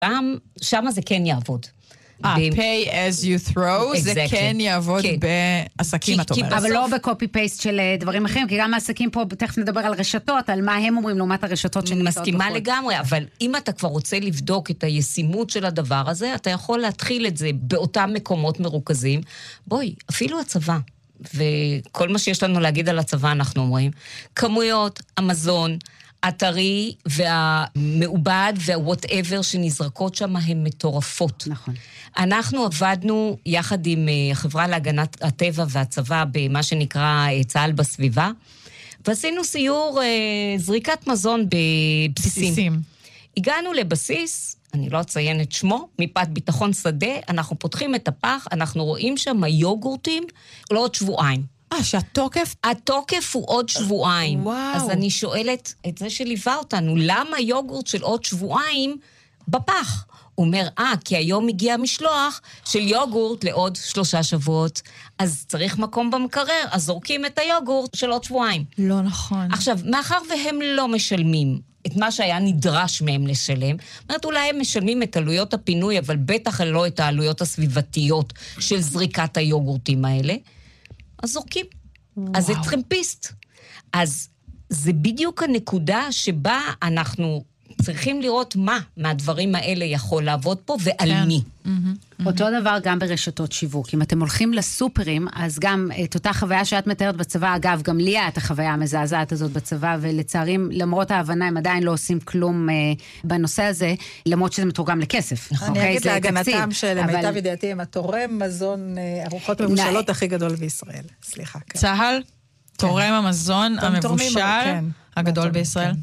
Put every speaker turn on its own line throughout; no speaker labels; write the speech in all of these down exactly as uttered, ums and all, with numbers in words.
פעם, שמה זה כן יעבוד.
אה, pay as you throw, זה כן יעבוד בעסקים, את אומרת.
אבל לא בקופי פייסט של דברים אחרים, כי גם העסקים פה, תכף נדבר על רשתות, על מה הם אומרים לעומת הרשתות שנמצאות בחול.
מסכימה לגמרי, אבל אם אתה כבר רוצה לבדוק את הישימות של הדבר הזה, אתה יכול להתחיל את זה באותם מקומות מרוכזים. בואי, אפילו הצבא, וכל מה שיש לנו להגיד על הצבא אנחנו אומרים, כמויות, אמזון, הטרי והמעובד והוואטאבר שנזרקות שם הן מטורפות.
נכון.
אנחנו עבדנו יחד עם החברה להגנת הטבע והצבא במה שנקרא צהל בסביבה, ועשינו סיור זריקת מזון בבסיסים. בסיסים. הגענו לבסיס, אני לא אציין את שמו, מפאת ביטחון שדה, אנחנו פותחים את הפח, אנחנו רואים שם יוגורטים לעוד שבועיים.
אה, שהתוקף?
התוקף הוא עוד שבועיים.
וואו.
אז אני שואלת את זה שליווה אותנו, למה יוגורט של עוד שבועיים בפח? הוא אומר, אה, כי היום הגיע משלוח של יוגורט לעוד שלושה שבועות, אז צריך מקום במקרר, אז זורקים את היוגורט של עוד שבועיים.
לא נכון.
עכשיו, מאחר והם לא משלמים את מה שהיה נדרש מהם לשלם, אומרת, אולי הם משלמים את עלויות הפינוי, אבל בטח לא את העלויות הסביבתיות של זריקת היוגורטים האלה, אז זורקים. וואו. אז זה טרמפיסט. אז זה בדיוק הנקודה שבה אנחנו צריכים לראות מה מהדברים האלה יכול לעבוד פה ועל כן. מי. Mm-hmm. Mm-hmm.
אותו דבר גם ברשתות שיווק. אם אתם הולכים לסופרים, אז גם את אותה חוויה שאת מתארת בצבא, אגב, גם לי את החוויה המזעזעת הזאת בצבא, ולצערים, למרות ההבנה, הם עדיין לא עושים כלום אה, בנושא הזה, למרות שזה מתורגם לכסף.
נכון. אני אגיד להגנתם של מיטב ידיעתי, הם התורם מזון אה, ארוחות מבושלות הכי גדול בישראל. סליחה. כן.
צהל, תורם המזון המבושל
כן.
הגדול בישראל.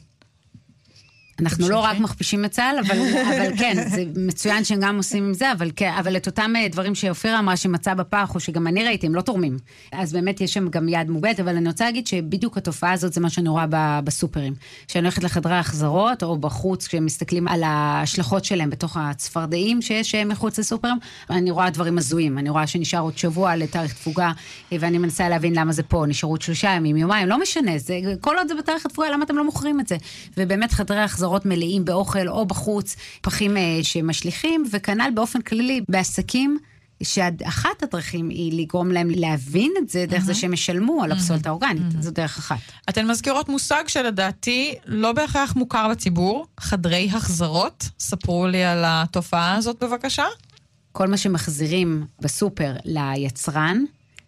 אנחנו לא רק מכפישים את צה"ל, אבל, אבל כן, זה מצוין שהם גם עושים עם זה, אבל, אבל את אותם דברים שאופירה אמרה שמצא בפח, או שגם אני ראיתי, הם לא תורמים. אז באמת יש שם גם יד מוגבלת, אבל אני רוצה להגיד שבדיוק התופעה הזאת זה מה שאני רואה בסופרים. כשאני הולכת לחדרי ההחזרות, או בחוץ, כשהם מסתכלים על ההשלכות שלהם בתוך הצפרדעים שיש מחוץ לסופרים, אני רואה דברים הזויים. אני רואה שנשאר עוד שבוע לתאריך תפוגה, ואני מנסה להבין למה זה פה, נשארו עוד שלושה ימים, יומיים, לא משנה, זה, כל עוד זה בתאריך התפוגה, למה אתם לא מוכרים את זה? ובאמת חדרי ההחזרות מלאים באוכל או בחוץ, פחים שמשליכים, וכנ"ל באופן כללי בעסקים, שאחת הדרכים היא לגרום להם להבין את זה, דרך זה שהם ישלמו על הפסולת האורגנית. זו דרך אחת.
אתן מזכירות מושג שלדעתי לא בהכרח מוכר בציבור, חדרי החזרות. ספרו לי על התופעה הזאת בבקשה.
כל מה שמחזירים בסופר ליצרן,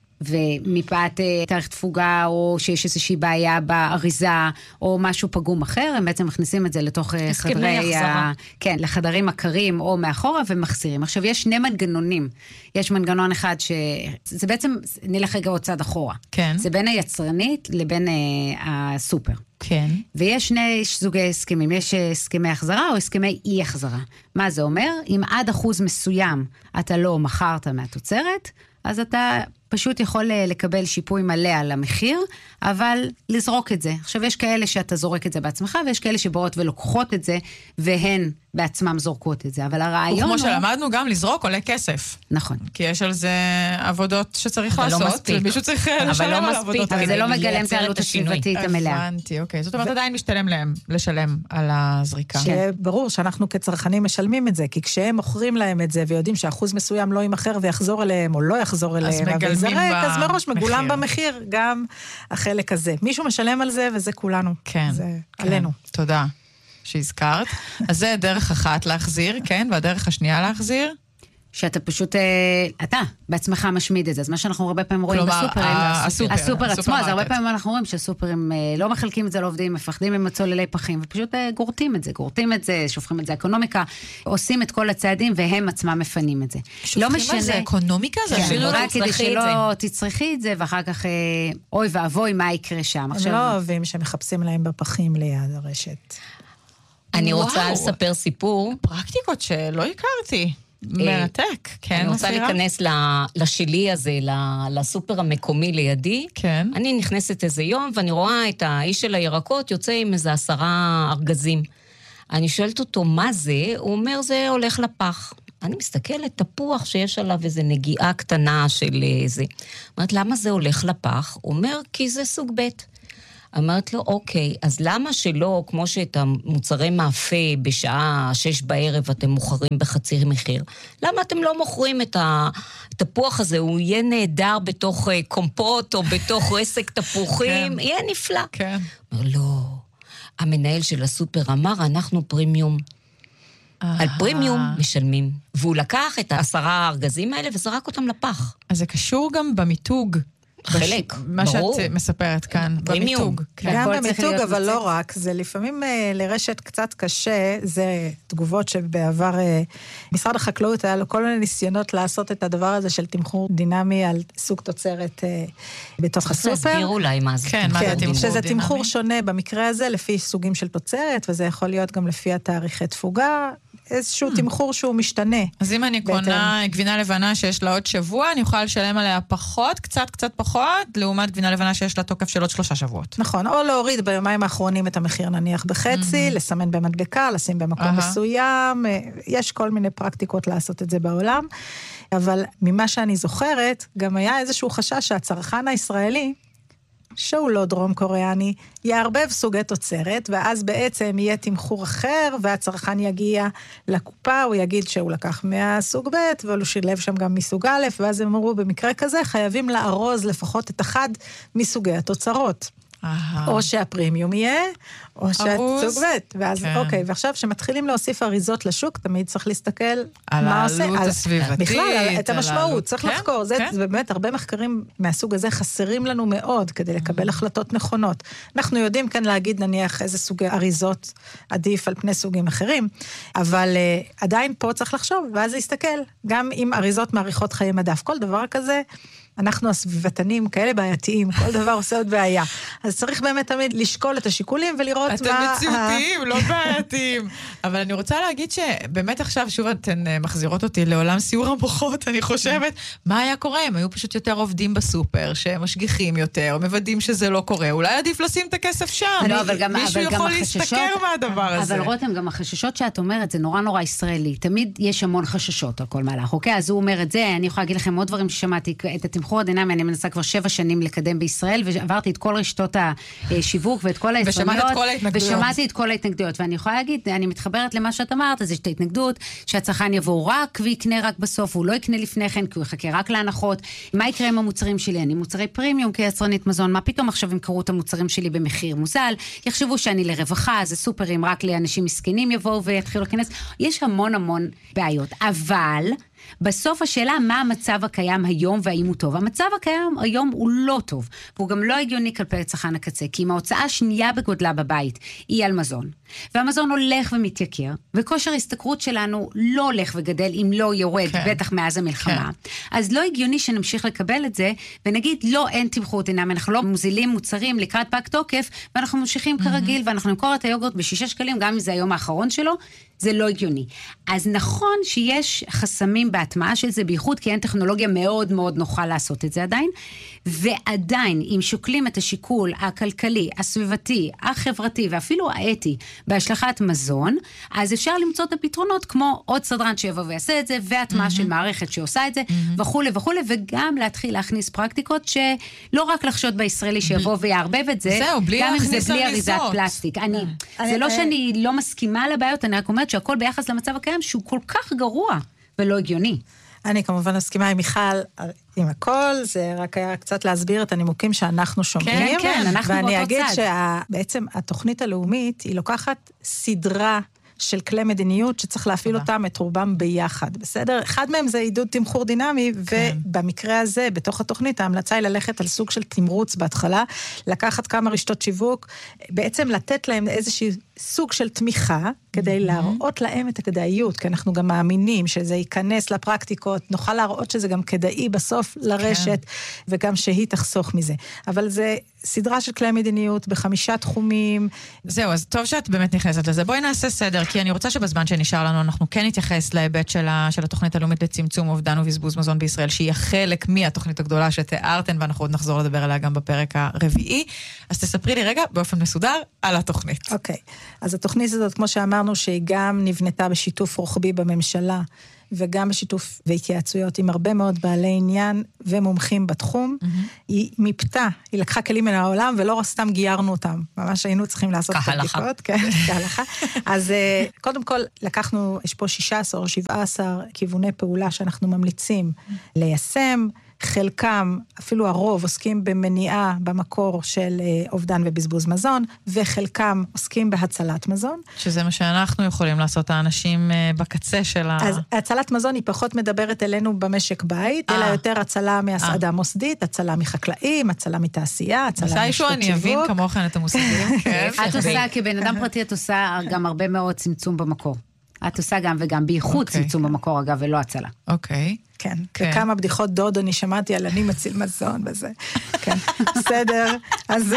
ומפאת תאריך תפוגה, או שיש איזושהי בעיה באריזה, או משהו פגום אחר, הם בעצם מכניסים את זה לתוך חדרי, ה... כן, לחדרים הקרים, או מאחורה, ומחזירים. עכשיו, יש שני מנגנונים. יש מנגנון אחד ש... זה בעצם, נלך רגע עוד צעד אחורה.
כן.
זה בין היצרנית לבין uh, הסופר.
כן.
ויש שני סוגי הסכמים. יש הסכמי החזרה או הסכמי אי החזרה. מה זה אומר? אם עד אחוז מסוים אתה לא מכרת מהתוצרת, אז אתה פשוט יכול לקבל שיפוי מלא על המחיר, אבל לזרוק את זה. עכשיו, יש כאלה שאתה זורק את זה בעצמך, ויש כאלה שבאות ולוקחות את זה, והן בעצמם זורקות את זה. אבל הרעיון הוא...
וכמו שלמדנו, גם לזרוק עולה כסף.
נכון.
כי יש על זה עבודות שצריך לעשות, ומישהו צריך לשלם על העבודות.
אבל זה לא מגלם את העלות הסביבתית המלאה.
הבנתי, אוקיי. זאת אומרת, עדיין משתלם להם לשלם על הזריקה.
שברור שאנחנו כצרכנים משלמים את זה, כי כשהם מוכרים להם את זה, ויודעים שאחוז מסוים לא יימכר ויחזור אליהם, או לא יחזור אליהם, אז מראש מגולם במחיר גם החלק הזה. מישהו משלם על זה, וזה כולנו.
כן.
זה עלינו.
תודה שהזכרת. אז זה דרך אחת להחזיר, כן, והדרך השנייה להחזיר?
שאתה פשוט, אתה בעצמך משמיד את זה. אז מה שאנחנו הרבה פעמים רואים בסופרים, הסופר עצמו, אז הרבה פעמים אנחנו רואים שהסופרים לא מחלקים את זה לעובדים, מפחדים עם הצוללי פחים, ופשוט גורטים את זה, גורטים את זה, שופכים את זה אקונומיקה, עושים את כל הצעדים, והם עצמם מפנים את זה.
שופכים על זה אקונומיקה?
רק כדי שלא תצריכי את זה, ואחר כך, אוי ואבוי, מה יקרה שם?
הם לא אוהבים שמחפשים להם בפחים ליד הרשת.
אני רוצה לספר סיפור.
פרקטיקות שלא הכרתי. מרתק, כן.
אני רוצה להיכנס לשלי הזה, לסופר המקומי לידי.
כן.
אני נכנסת איזה יום, ואני רואה את האיש של הירקות, יוצא עם איזה עשרה ארגזים. אני שואלת אותו, מה זה? הוא אומר, זה הולך לפח. אני מסתכלת, תפוח שיש עליו איזה נגיעה קטנה של זה. אומרת, למה זה הולך לפח? הוא אומר, כי זה סוג ב'. אמרת לו, אוקיי, אז למה שלא, כמו שאת המוצרי מאפה בשעה שש בערב אתם מוכרים בחצי מחיר, למה אתם לא מוכרים את התפוח הזה, הוא יהיה נהדר בתוך קומפוט או בתוך רסק תפוחים, יהיה נפלא.
כן.
אומר, לא, המנהל של הסופר אמר, אנחנו פרימיום. על פרימיום משלמים. והוא לקח את העשרה ארגזים האלה וזרק אותם לפח.
אז זה קשור גם במיתוג.
חלק,
מה שאת מספרת כאן, במיתוג.
גם במיתוג, אבל לא רק. זה לפעמים לרשת קצת קשה, זה תגובות שבעבר משרד החקלאות היה לו כל מיני ניסיונות לעשות את הדבר הזה של תמחור דינמי על סוג תוצרת בתוך הסופר.
תסביר אולי מה זה
תמחור דינמי.
שזה תמחור שונה במקרה הזה לפי סוגים של תוצרת, וזה יכול להיות גם לפי התאריכי תפוגה, איזשהו תמחור שהוא משתנה.
אז אם אני קונה גבינה לבנה שיש לה עוד שבוע, אני יכולה לשלם עליה פחות, קצת קצת פחות, לעומת גבינה לבנה שיש לה תוקף של עוד שלושה שבועות.
נכון, או להוריד ביומיים האחרונים את המחיר נניח בחצי, לסמן במדבקה, לשים במקום מסוים, יש כל מיני פרקטיקות לעשות את זה בעולם, אבל ממה שאני זוכרת, גם היה איזשהו חשש שהצרכן הישראלי, שהוא לא דרום קוריאני, יערבב סוגי תוצרת, ואז בעצם יהיה תמחור אחר, והצרכן יגיע לקופה, הוא יגיד שהוא לקח מהסוג ב', אבל הוא שילב שם גם מסוג א', ואז הם אמרו, במקרה כזה חייבים לארוז לפחות את אחד מסוגי התוצרות. או שהפרימיום יהיה, או שהסוג ב', ואז אוקיי, ועכשיו שמתחילים להוסיף אריזות לשוק, תמיד צריך להסתכל מה עושה.
על העלות הסביבתית.
בכלל, את המשמעות, צריך לחקור. זה באמת, הרבה מחקרים מהסוג הזה חסרים לנו מאוד, כדי לקבל החלטות נכונות. אנחנו יודעים כאן להגיד, נניח, איזה סוגי אריזות עדיף על פני סוגים אחרים, אבל עדיין פה צריך לחשוב, ואז להסתכל, גם עם אריזות מעריכות חיי מדף, כל דבר כזה, אנחנו הסביבתנים כאלה בעייתיים, כל דבר עושה עוד בעיה. אז צריך באמת תמיד לשקול את השיקולים ולראות
אתם מה... אתם מציאותיים, לא בעייתיים. אבל אני רוצה להגיד שבאמת עכשיו, שוב אתן מחזירות אותי לעולם סיור המוחות, אני חושבת, מה היה קורה? הם היו פשוט יותר עובדים בסופר, שמשגיחים יותר, מוודאים שזה לא קורה. אולי עדיף לשים את הכסף שם.
לא, אבל גם,
מישהו
אבל
יכול
גם
להסתכל מהדבר הזה.
אבל רותם, גם החששות שאת אומרת, זה נורא נורא ישראלי. תמיד יש המון חששות על כל מהלך. אוקיי, אז הוא אומר את זה, אני יכולה להגיד לכם עוד דברים ששמעתי, את התמחור הדינמי, אני מנסה כבר שבע שנים לקדם בישראל, ועברתי את כל רשתות השיווק ואת כל היצרניות, ושמעתי את כל ההתנגדויות, ואני יכולה להגיד, אני מתחברת למה שאת אמרת, אז יש את ההתנגדות, שהצרכן יבוא רק ויקנה רק בסוף, הוא לא יקנה לפני כן, כי הוא יחכה רק להנחות. מה יקרה עם המוצרים שלי? אני מוצרי פרימיום כיצרנית מזון, מה פתאום עכשיו ימכרו את המוצרים שלי במחיר מוזל? יחשבו שאני לרווחה, זה סופרים, רק לאנשים מסכנים יבואו ויתחילו להיכנס. יש המון המון בעיות, אבל בסוף השאלה, מה המצב הקיים היום והאם הוא טוב? המצב הקיים היום הוא לא טוב, והוא גם לא הגיוני כלפי הצרכן הקצה, כי אם ההוצאה השנייה בגודלה בבית היא על מזון, והמזון הולך ומתייקר, וכושר ההסתכרות שלנו לא הולך וגדל אם לא יורד, כן. בטח מאז המלחמה, כן. אז לא הגיוני שנמשיך לקבל את זה, ונגיד, לא, אין תמחור דינמי, אנחנו לא מוזילים מוצרים לקראת פג תוקף, ואנחנו ממשיכים mm-hmm. כרגיל, ואנחנו נמכור את היוגורט בשישה שקלים, גם אם זה היום האחרון שלו, זה לא הגיוני. אז נכון שיש חסמים בהטמעה של זה, בייחוד כי אין טכנולוגיה מאוד מאוד נוחה לעשות את זה עדיין, ועדיין, אם שוקלים את השיקול הכלכלי, הסביבתי, החברתי, ואפילו האתי, בהשלכת מזון, אז אפשר למצוא את הפתרונות, כמו עוד סדרן שיבוא ויעשה את זה, והטמעה mm-hmm. של מערכת שעושה את זה, mm-hmm. וכו' וכו', וגם להתחיל להכניס פרקטיקות, שלא רק לחשוד בישראלי שיבוא ויערבב את זה,
זהו, בלי
גם אם זה בלי
אריזות.
אריזת פלסטיק. אני, זה לא שאני לא מסכימה לבעיות, אני רק אומרת שהכל ביחס למצב הקיים, שהוא כל כך גרוע ולא הגיוני.
אני כמובן מסכימה עם מיכל, עם הכל, זה רק היה קצת להסביר את הנימוקים שאנחנו שומעים.
כן, כן, אנחנו באותו צד.
ואני אגיד שבעצם התוכנית הלאומית, היא לוקחת סדרה של כלי מדיניות שצריך להפעיל אותם את רובם ביחד, בסדר? אחד מהם זה עידוד תמחור דינמי, כן. ובמקרה הזה, בתוך התוכנית, ההמלצה היא ללכת על סוג של תמרוץ בהתחלה, לקחת כמה רשתות שיווק, בעצם לתת להם איזושהי סוג של תמיכה, כדי mm-hmm. להראות להם את הכדאיות, כי אנחנו גם מאמינים שזה ייכנס לפרקטיקות, נוכל להראות שזה גם כדאי בסוף לרשת, כן. וגם שהיא תחסוך מזה. אבל זה סדרה של כלי מדיניות בחמישה תחומים.
זהו, אז טוב שאת באמת נכנסת לזה. בואי נעשה סדר, כי אני רוצה שבזמן שנשאר לנו, אנחנו כן נתייחס להיבט של, ה, של התוכנית הלאומית לצמצום אובדן ובזבוז מזון בישראל, שהיא חלק מהתוכנית הגדולה שתיארתן, ואנחנו עוד נחזור לדבר עליה גם בפרק הרביעי. אז תספרי לי רגע, באופן מסודר, על התוכנית.
אוקיי. Okay. אז התוכנית הזאת, כמו שאמרנו, שהיא גם נבנתה בשיתוף רוחבי בממשלה, וגם בשיתוף והתייעצויות עם הרבה מאוד בעלי עניין ומומחים בתחום, mm-hmm. היא מיפתה, היא לקחה כלים מן העולם, ולא סתם גיירנו אותם. ממש היינו צריכים לעשות את הבדיקות. כן, כהלכה. אז קודם כל, לקחנו, יש פה שישה עשר או שבעה עשר כיווני פעולה שאנחנו ממליצים ליישם, חלקם, אפילו הרוב, עוסקים במניעה במקור של אובדן ובזבוז מזון, וחלקם עוסקים בהצלת מזון.
שזה מה שאנחנו יכולים לעשות, האנשים בקצה של ה...
אז הצלת מזון היא פחות מדברת אלינו במשק בית, אלא יותר הצלה מהסעדה מוסדית, הצלה מחקלאים, הצלה מתעשייה, הצלה משפט שיווק.
מתי שהוא אני אבין כמוכן את המושגים.
את עושה, כבן אדם פרטי, את עושה גם הרבה מאוד צמצום במקור. את עושה גם וגם בייחוד צמצום במקור, אגב, ולא הצלה.
אוקיי.
כן, וכמה בדיחות דוד אני שמעתי על אני מציל מזון וזה. כן, בסדר. אז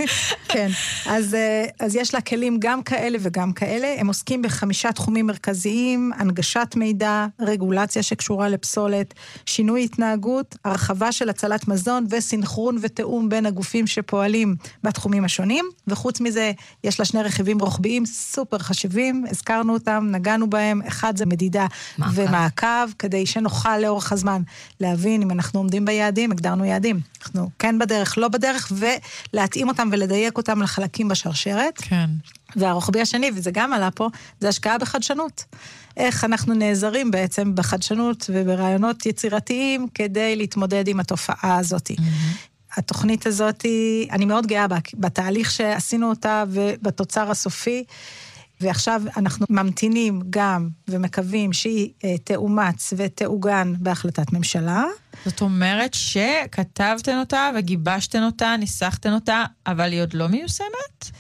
כן, אז אז יש לה כלים גם כאלה וגם כאלה. הם עוסקים בחמישה תחומים מרכזיים: הנגשת מידע, רגולציה שקשורה לפסולת, שינוי התנהגות, הרחבה של הצלת מזון וסינכרון ותאום בין הגופים שפועלים בתחומים השונים. וחוץ מזה יש לה שני רכיבים רוחביים סופר חשובים, הזכרנו אותם, נגענו בהם. אחד זה מדידה ומעקב, כדי שנוכל לאורך הזמן להבין אם אנחנו עומדים ביעדים, הגדרנו יעדים. אנחנו כן בדרך, לא בדרך, ולהתאים אותם ולדייק אותם לחלקים בשרשרת.
כן.
והרוחבי השני, וזה גם עלה פה, זה השקעה בחדשנות. איך אנחנו נעזרים בעצם בחדשנות וברעיונות יצירתיים כדי להתמודד עם התופעה הזאת. Mm-hmm. התוכנית הזאת, אני מאוד גאה בתהליך שעשינו אותה ובתוצר הסופי, ועכשיו אנחנו ממתינים גם ומקווים שהיא תאומץ ותעוגן בהחלטת ממשלה.
זאת אומרת שכתבתן אותה וגיבשתן אותה, ניסחתן אותה, אבל היא עוד לא מיושמת?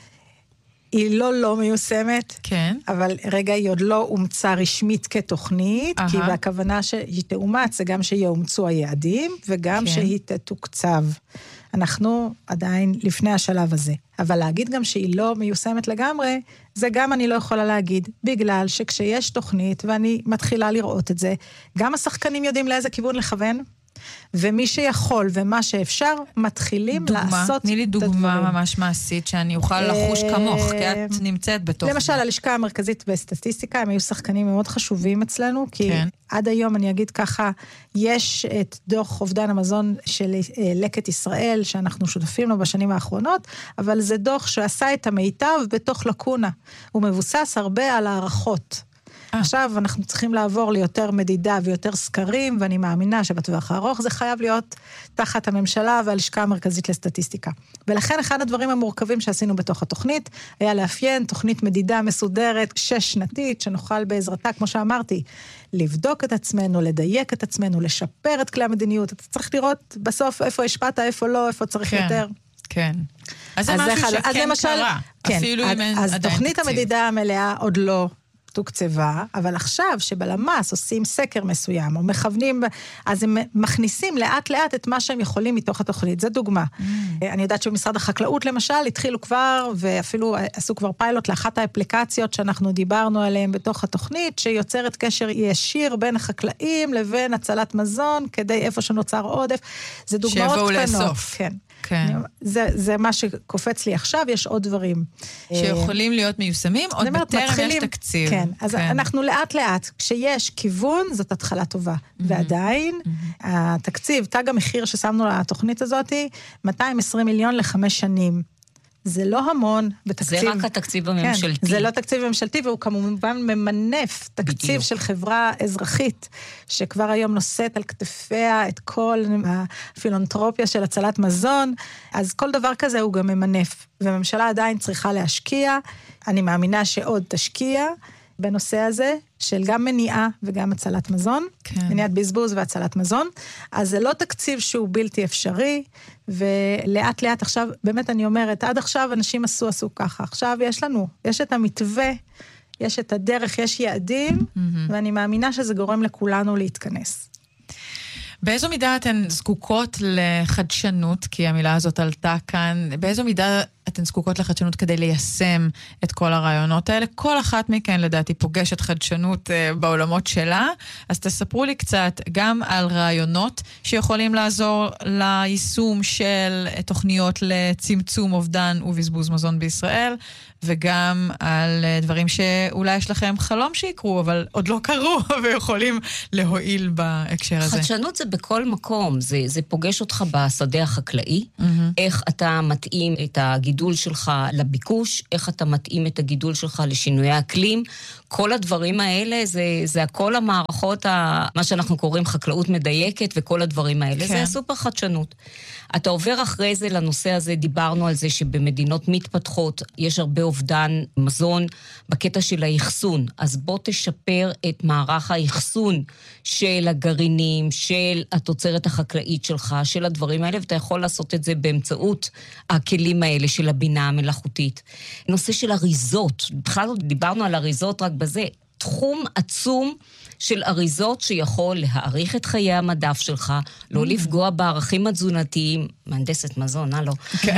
היא לא לא מיושמת,
כן.
אבל רגע היא עוד לא אומצה רשמית כתוכנית, כי הכוונה שהיא תאומץ זה גם שיאומצו היעדים, וגם כן. שהיא תתוקצב. אנחנו עדיין לפני השלב הזה. אבל להגיד גם שהיא לא מיושמת לגמרי, זה גם אני לא יכולה להגיד, בגלל שכשיש תוכנית, ואני מתחילה לראות את זה, גם השחקנים יודעים לאיזה כיוון לכוון, ומי שיכול ומה שאפשר, מתחילים דוגמה, לעשות את הדברים.
תני לי דוגמה ממש מעשית, שאני אוכל לחוש כמוך, כי את נמצאת בתוך
למשל, זה. הלשכה המרכזית בסטטיסטיקה, הם היו שחקנים מאוד חשובים אצלנו, כי כן. עד היום, אני אגיד ככה, יש את דוח אובדן המזון של לקט ישראל, שאנחנו שותפים לו בשנים האחרונות, אבל זה דוח שעשה את המיטב בתוך לקונה. הוא מבוסס הרבה על הערכות. עכשיו אנחנו צריכים לעבור ליותר מדידה ויותר סקרים, ואני מאמינה שבטווח הארוך זה חייב להיות תחת הממשלה והלשכה המרכזית לסטטיסטיקה. ולכן אחד הדברים המורכבים שעשינו בתוך התוכנית, היה לאפיין תוכנית מדידה מסודרת, שש שנתית, שנוכל בעזרתה, כמו שאמרתי, לבדוק את עצמנו, לדייק את עצמנו, לשפר את כלי המדיניות. אתה צריך לראות בסוף איפה השפעת, איפה לא, איפה צריך
כן,
יותר.
כן. אז זה משהו
אחד,
שכן
למשל,
קרה,
כן,
אפילו
אז,
אם אין
אז
עדיין
תוכנית
תקציב.
המדידה המלאה עוד לא תוקצבה, אבל עכשיו שבלמ"ס עושים סקר מסוים, או מכוונים, אז הם מכניסים לאט לאט את מה שהם יכולים מתוך התוכנית. זו דוגמה. Mm. אני יודעת שבמשרד החקלאות למשל, התחילו כבר, ואפילו עשו כבר פיילוט לאחת האפליקציות שאנחנו דיברנו עליהן בתוך התוכנית, שיוצרת קשר ישיר בין החקלאים לבין הצלת מזון, כדי איפה שנוצר עודף. זה דוגמאות קטנות.
שיבואו לאסוף.
כן.
כן.
זה, זה מה שקופץ לי עכשיו, יש עוד דברים.
שיכולים להיות מיושמים, עוד בטרם יש תקציב.
כן, אז כן. אנחנו לאט לאט, כשיש כיוון, זאת התחלה טובה. Mm-hmm. ועדיין, mm-hmm. התקציב, תג המחיר ששמנו לתוכנית הזאת, מאתיים ועשרים מיליון לחמש שנים. זה לא המון בתקציב.
זה רק התקציב הממשלתי.
כן, זה לא תקציב ממשלתי, והוא כמובן ממנף תקציב בדיוק. של חברה אזרחית, שכבר היום נושאת על כתפיה את כל הפילנתרופיה של הצלת מזון, אז כל דבר כזה הוא גם ממנף, וממשלה עדיין צריכה להשקיע, אני מאמינה שעוד תשקיע, בנושא הזה, של גם מניעה וגם הצלת מזון, כן. מניעת בזבוז והצלת מזון, אז זה לא תקציב שהוא בלתי אפשרי, ולאט לאט עכשיו, באמת אני אומרת, עד עכשיו אנשים עשו, עשו ככה, עכשיו יש לנו, יש את המתווה, יש את הדרך, יש יעדים, mm-hmm. ואני מאמינה שזה גורם לכולנו להתכנס.
באיזו מידה אתן זקוקות לחדשנות, כי המילה הזאת עלתה כאן, באיזו מידה אתן זקוקות לחדשנות כדי ליישם את כל הרעיונות האלה. כל אחת מכן, לדעתי, פוגשת חדשנות uh, בעולמות שלה. אז תספרו לי קצת גם על רעיונות שיכולים לעזור ליישום של תוכניות לצמצום אובדן ובזבוז מזון בישראל, וגם על uh, דברים שאולי יש לכם חלום שיקרו, אבל עוד לא קרו, ויכולים להועיל בהקשר הזה.
חדשנות זה בכל מקום. זה, זה פוגש אותך בשדה החקלאי, mm-hmm. איך אתה מתאים את הגידול שלך לביקוש, איך אתה מתאים את הגידול שלך לשינויי אקלים. כל הדברים האלה, זה, זה הכל המערכות, ה, מה שאנחנו קוראים חקלאות מדייקת, וכל הדברים האלה, כן. זה סופר חדשנות. אתה עובר אחרי זה לנושא הזה, דיברנו על זה שבמדינות מתפתחות, יש הרבה אובדן מזון בקטע של האחסון. אז בוא תשפר את מערך האחסון של הגרעינים, של התוצרת החקלאית שלך, של הדברים האלה, ואתה יכול לעשות את זה באמצעות הכלים האלה של הבינה המלאכותית. נושא של אריזות, בכלל דיברנו על אריזות רק בזה, תחום עצום של אריזות שיכול להאריך את חיי המדף שלך, לא לפגוע בערכים התזונתיים, מהנדסת מזון, אה לא,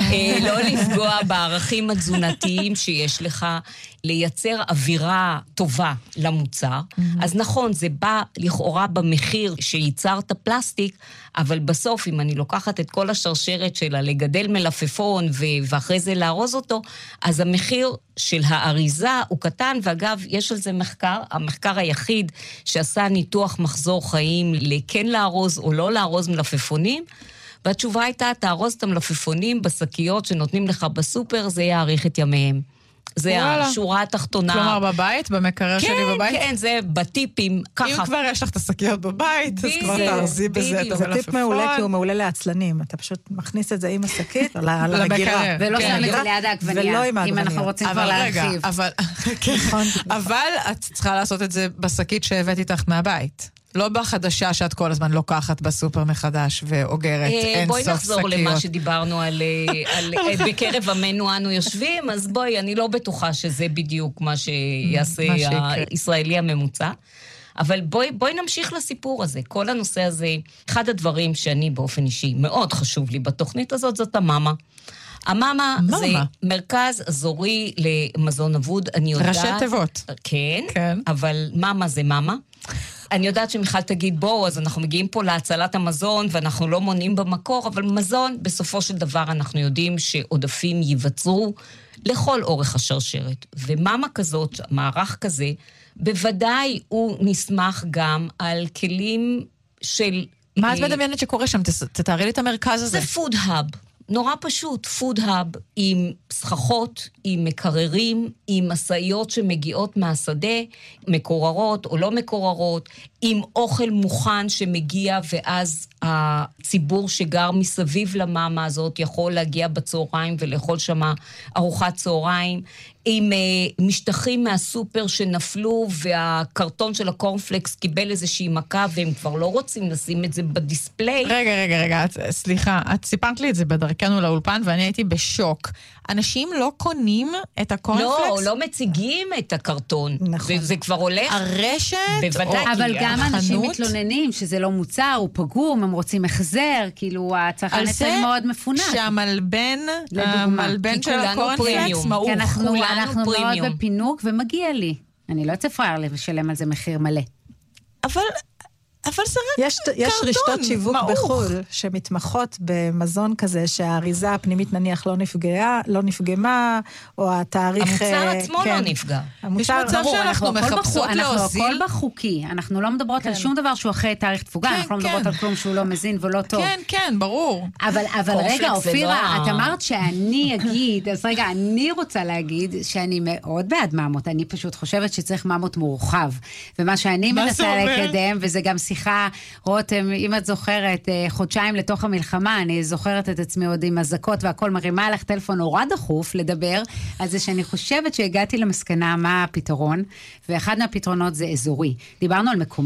לא לפגוע בערכים התזונתיים שיש לך, לייצר אווירה טובה למוצר. אז נכון, זה בא לכאורה במחיר שייצרת פלסטיק, אבל בסוף, אם אני לוקחת את כל השרשרת שלה, לגדל מלפפון ואחרי זה לארוז אותו, אז המחיר של האריזה הוא קטן, ואגב, יש על זה מחקר, המחקר היחיד שעשה ניתוח מחזור חיים לכן לארוז או לא לארוז מלפפונים, והתשובה הייתה, תארוז את המלפפונים בשקיות שנותנים לך בסופר, זה יאריך את ימיהם. זה השורה התחתונה.
כלומר, בבית, במקרר
כן,
שלי בבית?
כן, כן, זה בטיפים, ככה.
אם כבר יש לך את השקיות בבית, אז כבר תארזי בזה את המלפפון.
זה טיפ מעולה, כי הוא מעולה לעצלנים. אתה פשוט מכניס את זה עם השקית, למגירה.
ולא שם את זה ליד העגבנייה, אם אנחנו רוצים כבר להרחיב.
אבל את צריכה לעשות את זה בשקית שהבאת איתך מהבית. לא בחדשה שאת כל הזמן לוקחת בסופר מחדש ואוגרת אין סוף שקיות.
בואי נחזור למה שדיברנו על בקרב עמנו אנו יושבים, אז בואי, אני לא בטוחה שזה בדיוק מה שיעשה הישראלי הממוצע. אבל בואי, בואי נמשיך לסיפור הזה. כל הנושא הזה, אחד הדברים שאני באופן אישי מאוד חשוב לי בתוכנית הזאת, זאת המאמה. המאמה זה מרכז אזורי למזון אבוד, אני יודעת...
ראשי תיבות.
כן, כן. אבל מאמה זה מאמה. אני יודעת שמיכל תגיד, בואו, אז אנחנו מגיעים פה להצלת המזון, ואנחנו לא מונים במקור, אבל מזון, בסופו של דבר, אנחנו יודעים שעודפים ייווצרו לכל אורך השרשרת. ומאמה כזאת, מערך כזה, בוודאי הוא נסמך גם על כלים של...
מה את מדמיינת שקורה שם? תתארי לי את המרכז הזה.
זה פוד האב. נורא פשוט, פוד האב עם סככות, עם מקררים, עם מסעיות שמגיעות מהשדה, מקוררות או לא מקוררות, עם אוכל מוכן שמגיע, ואז הציבור שגר מסביב למאמה הזאת יכול להגיע בצהריים ולאכול שמה ארוחת צהריים, עם uh, משטחים מהסופר שנפלו, והקרטון של הקורנפלקס קיבל איזושהי מכה, והם כבר לא רוצים לשים את זה בדיספליי.
רגע, רגע, רגע, את, סליחה, את סיפרת לי את זה בדרכנו לאולפן, ואני הייתי בשוק. אנשים לא קונים את הקורנפלקס?
לא, לא מציגים את הקרטון. נכון. וזה כבר הולך.
הרשת?
בוודאי.
אבל גם אנשים מתלוננים שזה לא מוצר, הוא פגום, הם רוצים החזר, כאילו הצרכן אצל מאוד מפונק.
שהמלבן, המלבן של הקורנפלקס, מעוך.
אנחנו מאוד בפינוק, ומגיע לי. אני לא צפרה לשלם על זה מחיר מלא.
אבל... אבל זה רק
יש, קרטון, יש רשתות שיווק מעוך. בחול שמתמחות במזון כזה שהאריזה הפנימית נניח לא נפגעה, לא נפגמה, או התאריך...
המוצר עצמו כן. לא נפגע.
המוצר, יש מצב שאנחנו מחפשות להוזיל.
אנחנו הכל בחוקי, אנחנו לא מדברות כן. על שום דבר שהוא אחרי תאריך תפוגה, כן, אנחנו לא כן. מדברות על כלום שהוא לא מזין ולא טוב.
כן, כן, ברור.
אבל, אבל רגע, אופירה, לא... את אמרת שאני אגיד, אז רגע, אני רוצה להגיד שאני מאוד בעד מאמות, אני פשוט חושבת שצריך מאמות מורחב, ומה שאני מנסה לקדם, וזה גם שיחה, רותם, אם את זוכרת, חודשיים לתוך המלחמה, אני זוכרת את עצמי עוד עם הזקות והכל, מרימה לך טלפון נורא דחוף לדבר, על זה שאני חושבת שהגעתי למסקנה מה הפתרון, ואחד מהפתרונות זה אזורי. דיברנו על מקומי,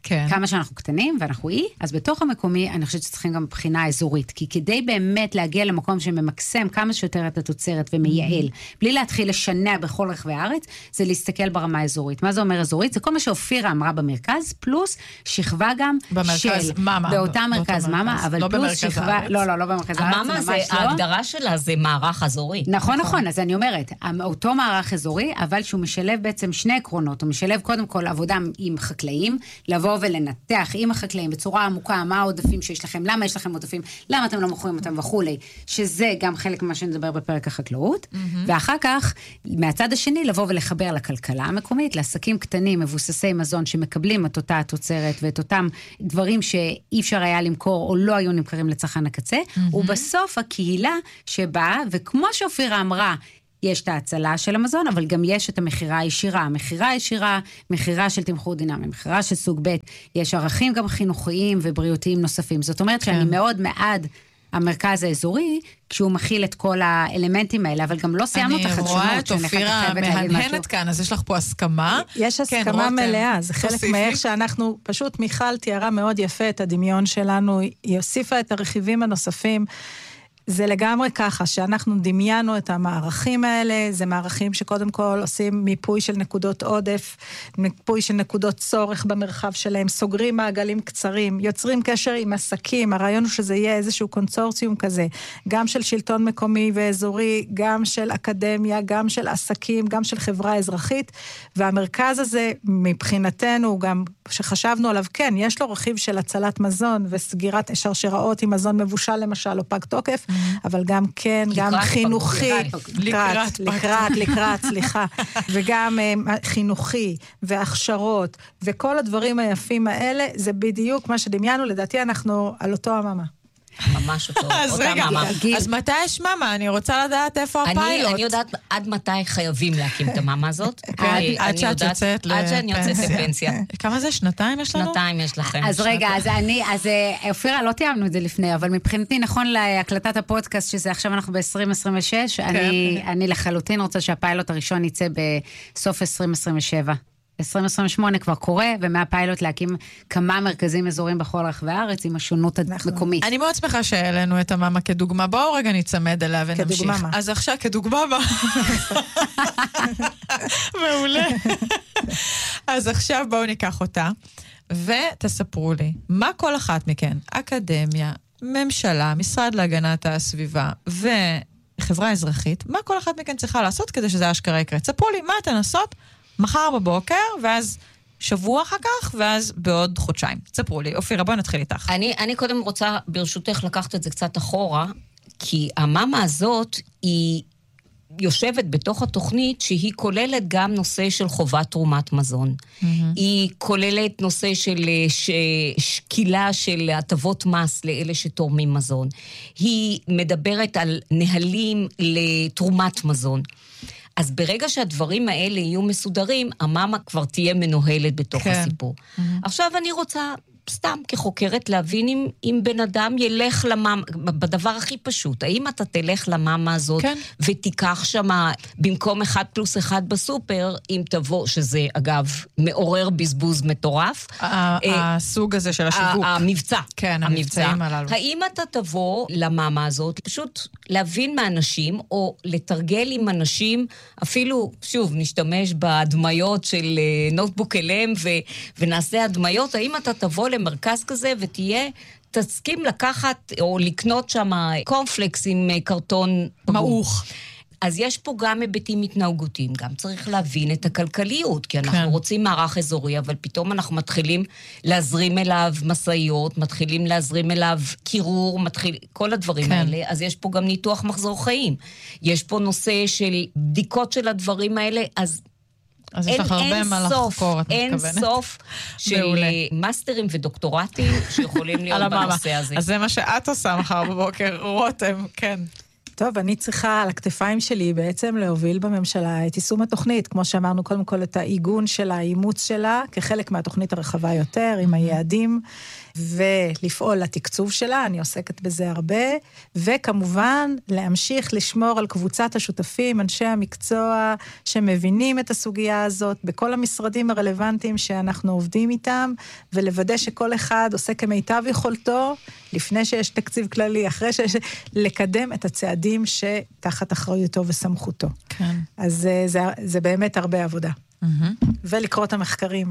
כן. כמה שאנחנו קטנים ואנחנו אי, אז בתוך המקומי אני חושבת שצריכים גם בחינה אזורית, כי כדי באמת להגיע למקום שממקסם כמה שיותר את התוצרת ומייעל, mm-hmm. בלי להתחיל לשנע בכל רחבי הארץ, זה להסתכל ברמה האזורית. מה זה אומר אזורית? זה כל מה שאופירה אמרה במרכז, פלוס שכבה גם
במרכז
של...
מאמה.
באותה מרכז מאמה, אבל
לא
פלוס שכבה...
הארץ.
לא, לא, לא במרכז הארץ,
המאמה זה,
לא.
ההגדרה שלה זה מערך אזורי.
נכון, נכון, אז אני אומרת, אותו מערך אזורי, אבל שהוא משלב בעצם שני עקרונות, הוא משלב קודם כל עבודה עם חקלאים, לבוא ולנתח עם החקלאים בצורה עמוקה, מה העודפים שיש לכם, למה יש לכם עודפים, למה אתם לא מוכרים אותם וכולי, שזה גם חלק ממה שנדבר בפרק החקלאות, mm-hmm. ואחר כך, מהצד השני, לבוא ולחבר לכלכלה המקומית, לעסקים קטנים, מבוססי מזון, שמקבלים את אותה התוצרת, ואת אותם דברים שאי אפשר היה למכור, או לא היו נמכרים לצרכן הקצה, mm-hmm. ובסוף הקהילה שבאה, וכמו שאופירה אמרה, יש את ההצלה של המזון, אבל גם יש את המחירה הישירה. המחירה הישירה, מחירה של תמחור דינמי, מחירה של סוג ב', יש ערכים גם חינוכיים ובריאותיים נוספים. זאת אומרת שאני מאוד מעד המרכז האזורי, כשהוא מכיל את כל האלמנטים האלה, אבל גם לא סיימנו את החדשנות.
אני רואה את אופירה מהנהנת כאן, אז יש לך פה הסכמה.
יש הסכמה מלאה, זה חלק מאיך שאנחנו, פשוט מיכל תיארה מאוד יפה את הדמיון שלנו, היא הוסיפה את הרכיבים הנוספים, זה לגמרי ככה, שאנחנו דמיינו את המערכים האלה, זה מערכים שקודם כל עושים מיפוי של נקודות עודף, מיפוי של נקודות צורך במרחב שלהם, סוגרים מעגלים קצרים, יוצרים קשר עם עסקים, הרעיון הוא שזה יהיה איזשהו קונסורציום כזה, גם של שלטון מקומי ואזורי, גם של אקדמיה, גם של עסקים, גם של חברה אזרחית, והמרכז הזה מבחינתנו, גם שחשבנו עליו, כן, יש לו רכיב של הצלת מזון וסגירת שרשראות עם מזון מבושל למשל או פג תוקף, אבל גם כן, גם חינוכי, לקראת, לקראת, לקראת, סליחה, וגם חינוכי והכשרות, וכל הדברים היפים האלה, זה בדיוק מה שדמיינו, לדעתי אנחנו על אותו הממה.
ממש אותו,
אז רגע, אז מתי יש מאמה? אני רוצה לדעת איפה הפיילוט.
אני יודעת עד מתי חייבים להקים את המאמה הזאת.
עד שאת יוצאת
לפנסיה. עד שאני יוצאת לפנסיה.
כמה זה? שנתיים יש לנו?
שנתיים יש לכם.
אז רגע, אז אני, אז אופירה, לא תיאמנו את זה לפני, אבל מבחינתי נכון להקלטת הפודקאסט, שזה עכשיו אנחנו ב-עשרים עשרים ושש, אני לחלוטין רוצה שהפיילוט הראשון יצא בסוף עשרים עשרים ושבע. עשרים עשרים ושמונה כבר קורה, ומהפיילוט להקים כמה מרכזים אזוריים בכל רחבי הארץ, עם השונות המקומית.
אני מאוד שמחה שהעלינו את המאמה כדוגמה. בואו רגע נצמד אליה ונמשיך.
כדוגמה מה?
אז עכשיו, כדוגמה מה? מעולה. אז עכשיו בואו ניקח אותה, ותספרו לי, מה כל אחת מכן, אקדמיה, ממשלה, משרד להגנת הסביבה, וחברה אזרחית, מה כל אחת מכן צריכה לעשות כדי שזה אשכרה יקרה? תספרו לי, מה אתן עושות? מחר בבוקר, ואז שבוע אחר כך, ואז בעוד חודשיים. תספרו לי. אופירה, בואי נתחיל איתך.
אני, אני קודם רוצה, ברשותך, לקחת את זה קצת אחורה, כי המאמה הזאת היא יושבת בתוך התוכנית, שהיא כוללת גם נושא של חובת תרומת מזון. Mm-hmm. היא כוללת נושא של ש... שקילה של הטבות מס לאלה שתורמים מזון. היא מדברת על נהלים לתרומת מזון. אז ברגע שהדברים האלה יהיו מסודרים, המאמה כבר תהיה מנוהלת בתוך כן. הסיפור. Mm-hmm. עכשיו אני רוצה, סתם כחוקרת, להבין אם, אם בן אדם ילך למאמה, בדבר הכי פשוט, האם אתה תלך למאמה הזאת, כן. ותיקח שמה, במקום אחד פלוס אחד בסופר, אם תבוא, שזה אגב, מעורר בזבוז מטורף.
הסוג הזה של השיווק.
המבצע.
כן, המבצעים הללו.
האם אתה תבוא למאמה הזאת, פשוט להבין מאנשים, או לתרגל עם אנשים, אפילו, שוב, נשתמש בהדמיות של נוטבוק אלם, ונעשה הדמיות, האם אתה תבוא למרכז כזה ותהיה, תסכים לקחת או לקנות שם קורנפלקס עם קרטון
מעוך.
אז יש פה גם היבטים התנהגותיים, גם צריך להבין את הכלכליות, כי אנחנו כן. רוצים מערך אזורי, אבל פתאום אנחנו מתחילים להזרים אליו מסעיות, מתחילים להזרים אליו קירור, מתחיל, כל הדברים כן. האלה, אז יש פה גם ניתוח מחזור חיים. יש פה נושא של בדיקות של הדברים האלה, אז
אז יש לך הרבה מה לחקור, את
מתכוונת. אין סוף של מאסטרים ודוקטורטים שיכולים להיות בנושא הזה.
אז זה מה שאת עושה מחר בבוקר, רותם, כן.
טוב, אני צריכה על הכתפיים שלי בעצם להוביל בממשלה את יישום התוכנית, כמו שאמרנו קודם כל את העיגון שלה, האימוץ שלה, כחלק מהתוכנית הרחבה יותר, עם היעדים, ולפעול לתקצוב שלה, אני עוסקת בזה הרבה, וכמובן להמשיך לשמור על קבוצת השותפים, אנשי המקצוע שמבינים את הסוגיה הזאת, בכל המשרדים הרלוונטיים שאנחנו עובדים איתם, ולוודא שכל אחד עושה כמיטב יכולתו, לפני שיש תקציב כללי, אחרי שיש, לקדם את הצעדים שתחת אחריותו וסמכותו. כן. אז זה, זה, זה באמת הרבה עבודה. Mm-hmm. ולקרוא את המחקרים.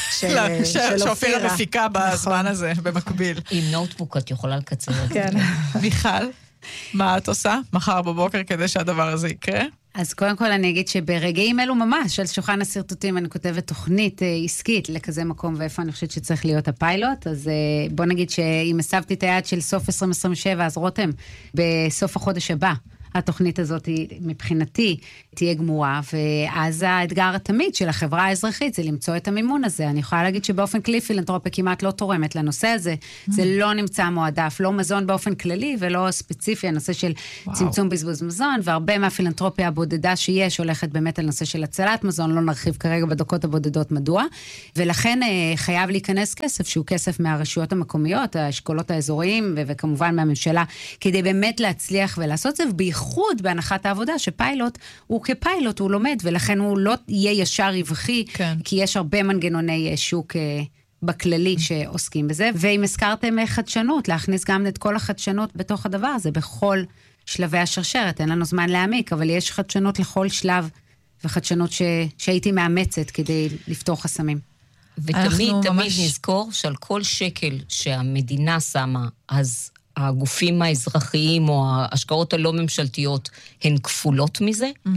שאופירה מפיקה בזמן הזה, במקביל.
עם נוטבוק את יכולה לקצר.
כן. מיכל, מה את עושה מחר בבוקר כדי שהדבר הזה יקרה?
אז קודם כל אני אגיד שברגעים אלו ממש, על שולחן הסרטוטים אני כותבת תוכנית עסקית לכזה מקום, ואיפה אני חושבת שצריך להיות הפיילוט, אז בוא נגיד שאם הסבתי את היעד של סוף עשרים עשרים ושבע, אז רותם, בסוף החודש הבא, התוכנית הזאת מבחינתי תהיה גמורה, ואז האתגר התמיד של החברה האזרחית זה למצוא את המימון הזה. אני יכולה להגיד שבאופן כללי פילנתרופיה כמעט לא תורמת לנושא הזה, זה לא נמצא מועדף, לא מזון באופן כללי ולא ספציפי, הנושא של צמצום בזבוז מזון, והרבה מהפילנתרופיה הבודדה שיש הולכת באמת על נושא של הצלת מזון, לא נרחיב כרגע בדקות הבודדות מדוע, ולכן חייב להיכנס כסף שהוא כסף מהרשויות המקומיות, האשכולות האזוריים וכמובן מהממשלה, כדי באמת להצליח ולעשות זה, ובייחוד בהנחת העבודה שפיילוט הוא כפיילוט, הוא לומד, ולכן הוא לא יהיה ישר רווחי, כן. כי יש הרבה מנגנוני שוק בכללי שעוסקים בזה, ואם הזכרתם חדשנות, להכניס גם את כל החדשנות בתוך הדבר הזה, בכל שלבי השרשרת, אין לנו זמן להעמיק, אבל יש חדשנות לכל שלב, וחדשנות ש... שהייתי מאמצת כדי לפתור חסמים.
ותמיד, תמיד ממש... נזכור שעל כל שקל שהמדינה שמה, אז הגופים האזרחיים או ההשקעות הלא ממשלתיות הן כפולות מזה, mm-hmm.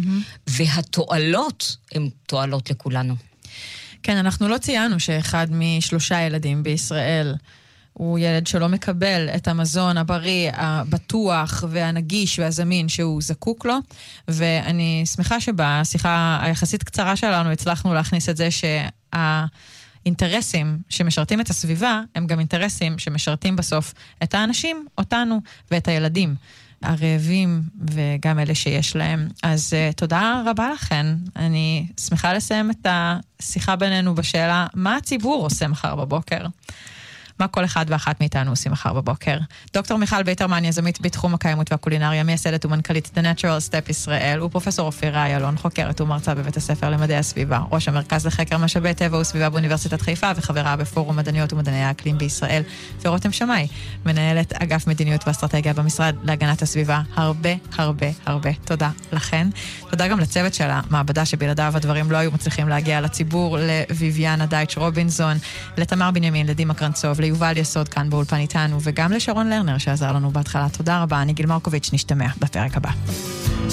והתועלות הן תועלות לכולנו.
כן, אנחנו לא ציינו שאחד משלושה ילדים בישראל הוא ילד שלא מקבל את המזון הבריא, הבטוח והנגיש והזמין שהוא זקוק לו, ואני שמחה שבשיחה היחסית קצרה שלנו הצלחנו להכניס את זה שה... אינטרסים שמשרתים את הסביבה, הם גם אינטרסים שמשרתים בסוף את האנשים, אותנו ואת הילדים, הרעבים וגם אלה שיש להם. אז uh, תודה רבה לכן. אני שמחה לסיים את השיחה בינינו בשאלה, מה הציבור עושה מחר בבוקר? מה כל אחד ואחת מאיתנו עושים מחר בבוקר. דוקטור מיכל ביטרמן, יזמית בתחום הקיימות והקולינריה, מייסדת ומנכ"לית The Natural Step ישראל, ופרופסור אופירה איילון, חוקרת ומרצה בבית הספר למדעי הסביבה, ראש המרכז לחקר משאבי טבע וסביבה באוניברסיטת חיפה, וחברה בפורום מדעניות ומדעני האקלים בישראל, ורותם שמאי, מנהלת אגף מדיניות ואסטרטגיה במשרד להגנת הסביבה. הרבה, הרבה, הרבה תודה לכן. תודה גם לצוות של המעבדה שבלעדיו הדברים לא היו מצליחים להגיע לציבור, לויביאנה דייטש רובינזון, לתמר בנימין, לדימה קרנצוב, ליובל יסוד כאן באולפן איתנו, וגם לשרון לרנר שעזר לנו בהתחלה. תודה רבה, אני גיל מרקוביץ', נשתמע בפרק הבא.